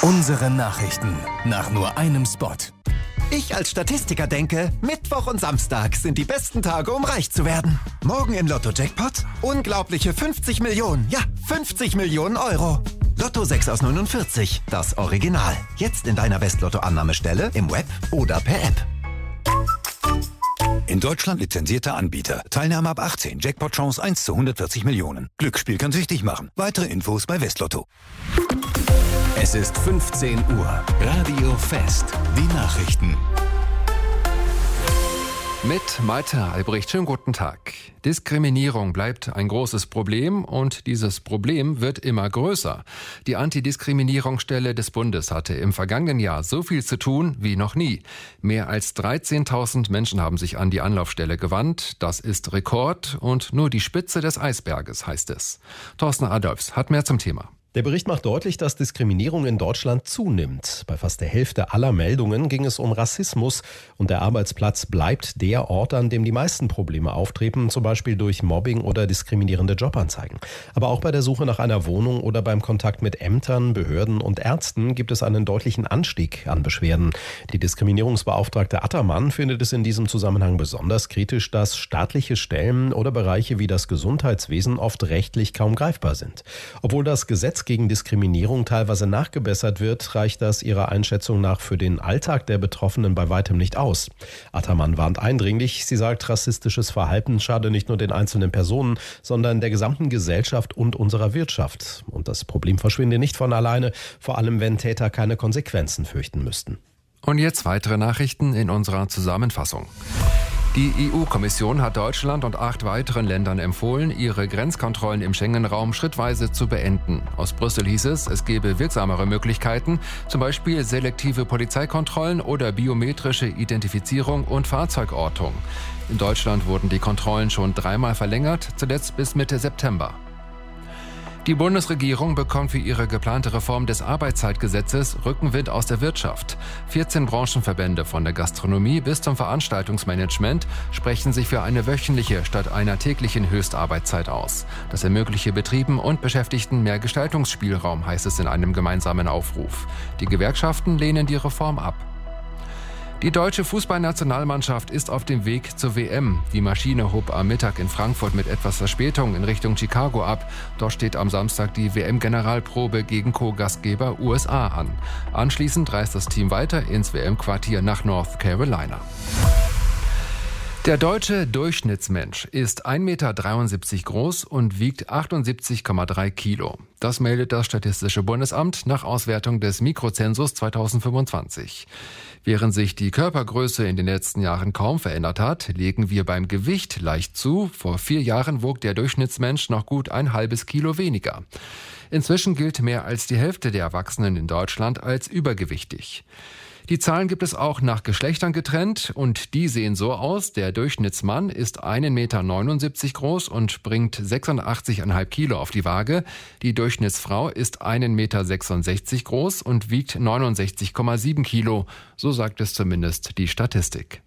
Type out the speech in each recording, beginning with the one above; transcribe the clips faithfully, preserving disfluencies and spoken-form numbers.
Unsere Nachrichten nach nur einem Spot. Ich als Statistiker denke, Mittwoch und Samstag sind die besten Tage, um reich zu werden. Morgen im Lotto-Jackpot unglaubliche fünfzig Millionen, ja fünfzig Millionen Euro. Lotto sechs aus neunundvierzig, das Original. Jetzt in deiner Westlotto-Annahmestelle, im Web oder per App. In Deutschland lizenzierter Anbieter. Teilnahme ab achtzehn. Jackpot-Chance eins zu hundertvierzig Millionen. Glücksspiel kann süchtig machen. Weitere Infos bei Westlotto. Es ist fünfzehn Uhr. Radio Fest. Die Nachrichten. Mit Malte Albrecht. Schönen guten Tag. Diskriminierung bleibt ein großes Problem und dieses Problem wird immer größer. Die Antidiskriminierungsstelle des Bundes hatte im vergangenen Jahr so viel zu tun wie noch nie. Mehr als dreizehntausend Menschen haben sich an die Anlaufstelle gewandt. Das ist Rekord und nur die Spitze des Eisberges, heißt es. Thorsten Adolfs hat mehr zum Thema. Der Bericht macht deutlich, dass Diskriminierung in Deutschland zunimmt. Bei fast der Hälfte aller Meldungen ging es um Rassismus und der Arbeitsplatz bleibt der Ort, an dem die meisten Probleme auftreten, zum Beispiel durch Mobbing oder diskriminierende Jobanzeigen. Aber auch bei der Suche nach einer Wohnung oder beim Kontakt mit Ämtern, Behörden und Ärzten gibt es einen deutlichen Anstieg an Beschwerden. Die Diskriminierungsbeauftragte Attermann findet es in diesem Zusammenhang besonders kritisch, dass staatliche Stellen oder Bereiche wie das Gesundheitswesen oft rechtlich kaum greifbar sind. Obwohl das Gesetz gegen Diskriminierung teilweise nachgebessert wird, reicht das ihrer Einschätzung nach für den Alltag der Betroffenen bei weitem nicht aus. Attermann warnt eindringlich. Sie sagt, rassistisches Verhalten schade nicht nur den einzelnen Personen, sondern der gesamten Gesellschaft und unserer Wirtschaft. Und das Problem verschwinde nicht von alleine, vor allem wenn Täter keine Konsequenzen fürchten müssten. Und jetzt weitere Nachrichten in unserer Zusammenfassung. Die E U-Kommission hat Deutschland und acht weiteren Ländern empfohlen, ihre Grenzkontrollen im Schengen-Raum schrittweise zu beenden. Aus Brüssel hieß es, es gebe wirksamere Möglichkeiten, zum Beispiel selektive Polizeikontrollen oder biometrische Identifizierung und Fahrzeugortung. In Deutschland wurden die Kontrollen schon dreimal verlängert, zuletzt bis Mitte September. Die Bundesregierung bekommt für ihre geplante Reform des Arbeitszeitgesetzes Rückenwind aus der Wirtschaft. vierzehn Branchenverbände von der Gastronomie bis zum Veranstaltungsmanagement sprechen sich für eine wöchentliche statt einer täglichen Höchstarbeitszeit aus. Das ermögliche Betrieben und Beschäftigten mehr Gestaltungsspielraum, heißt es in einem gemeinsamen Aufruf. Die Gewerkschaften lehnen die Reform ab. Die deutsche Fußballnationalmannschaft ist auf dem Weg zur W M. Die Maschine hob am Mittag in Frankfurt mit etwas Verspätung in Richtung Chicago ab. Dort steht am Samstag die W M-Generalprobe gegen Co-Gastgeber U S A an. Anschließend reist das Team weiter ins W M-Quartier nach North Carolina. Der deutsche Durchschnittsmensch ist ein Meter dreiundsiebzig groß und wiegt achtundsiebzig Komma drei Kilo. Das meldet das Statistische Bundesamt nach Auswertung des Mikrozensus zweitausendfünfundzwanzig. Während sich die Körpergröße in den letzten Jahren kaum verändert hat, legen wir beim Gewicht leicht zu. Vor vier Jahren wog der Durchschnittsmensch noch gut ein halbes Kilo weniger. Inzwischen gilt mehr als die Hälfte der Erwachsenen in Deutschland als übergewichtig. Die Zahlen gibt es auch nach Geschlechtern getrennt und die sehen so aus. Der Durchschnittsmann ist ein Meter neunundsiebzig groß und bringt sechsundachtzig Komma fünf Kilo auf die Waage. Die Durchschnittsfrau ist ein Meter sechsundsechzig groß und wiegt neunundsechzig Komma sieben Kilo. So sagt es zumindest die Statistik.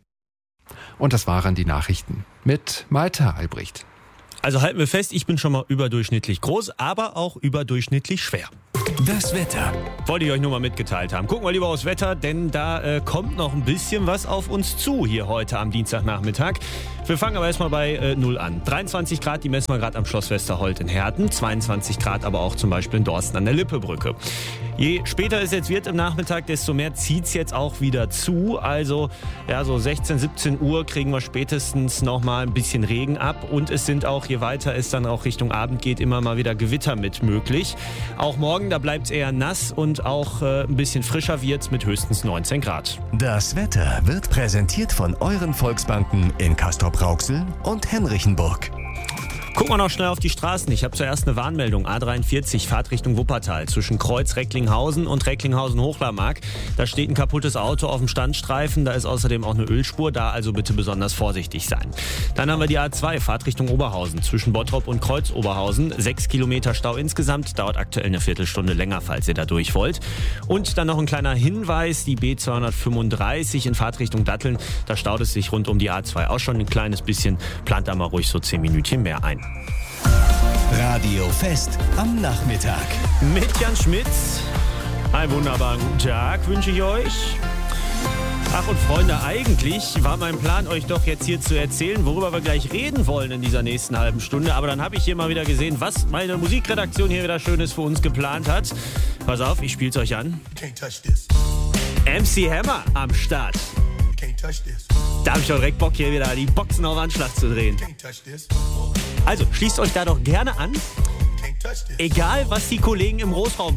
Und das waren die Nachrichten mit Malte Albrecht. Also halten wir fest, ich bin schon mal überdurchschnittlich groß, aber auch überdurchschnittlich schwer. Das Wetter. Wollte ich euch nur mal mitgeteilt haben. Gucken wir lieber aufs Wetter, denn da äh, kommt noch ein bisschen was auf uns zu hier heute am Dienstagnachmittag. Wir fangen aber erstmal bei äh, null an. dreiundzwanzig Grad, die messen wir gerade am Schloss Westerholt in Herten. zweiundzwanzig Grad aber auch zum Beispiel in Dorsten an der Lippebrücke. Je später es jetzt wird im Nachmittag, desto mehr zieht es jetzt auch wieder zu. Also ja, so sechzehn, siebzehn Uhr kriegen wir spätestens noch mal ein bisschen Regen ab. Und es sind auch, je weiter es dann auch Richtung Abend geht, immer mal wieder Gewitter mit möglich. Auch morgen, da bleibt es eher nass und auch äh, ein bisschen frischer wird es mit höchstens neunzehn Grad. Das Wetter wird präsentiert von euren Volksbanken in Castrop-Rauxel und Henrichenburg. Gucken wir noch schnell auf die Straßen. Ich habe zuerst eine Warnmeldung. A dreiundvierzig, Fahrt Richtung Wuppertal. Zwischen Kreuz Recklinghausen und Recklinghausen-Hochlarmark. Da steht ein kaputtes Auto auf dem Standstreifen. Da ist außerdem auch eine Ölspur. Da also bitte besonders vorsichtig sein. Dann haben wir die A zwei, Fahrt Richtung Oberhausen. Zwischen Bottrop und Kreuz-Oberhausen. Sechs Kilometer Stau insgesamt. Dauert aktuell eine Viertelstunde länger, falls ihr da durch wollt. Und dann noch ein kleiner Hinweis. Die B zweihundertfünfunddreißig in Fahrtrichtung Datteln. Da staut es sich rund um die A zwei auch schon ein kleines bisschen. Plant da mal ruhig so zehn Minütchen mehr ein. Radio Fest am Nachmittag. Mit Jan Schmitz. Einen wunderbaren guten Tag wünsche ich euch. Ach und Freunde, eigentlich war mein Plan, euch doch jetzt hier zu erzählen, worüber wir gleich reden wollen in dieser nächsten halben Stunde. Aber dann habe ich hier mal wieder gesehen, was meine Musikredaktion hier wieder Schönes für uns geplant hat. Pass auf, ich spiel's euch an. M C Hammer am Start. Da habe ich doch direkt Bock, hier wieder die Boxen auf Anschlag zu drehen. Also, schließt euch da doch gerne an. Egal, was die Kollegen im Großraum